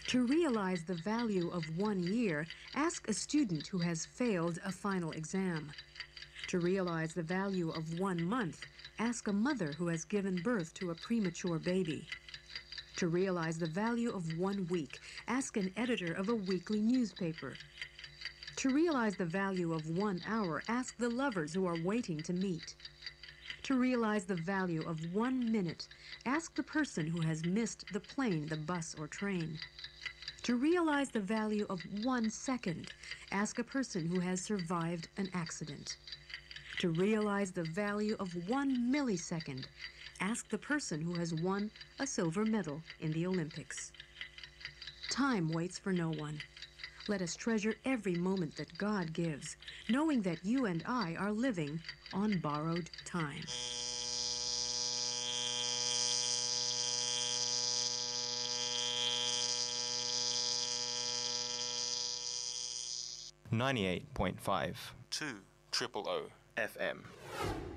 To realize the value of 1 year, ask a student who has failed a final exam. To realize the value of 1 month, ask a mother who has given birth to a premature baby. To realize the value of 1 week, ask an editor of a weekly newspaper. To realize the value of 1 hour, ask the lovers who are waiting to meet. To realize the value of 1 minute, ask the person who has missed the plane, the bus, or train. To realize the value of 1 second, ask a person who has survived an accident. To realize the value of 1 millisecond, ask the person who has won a silver medal in the Olympics. Time waits for no one. Let us treasure every moment that God gives, knowing that you and I are living on borrowed time. 98.5 2 Triple O FM.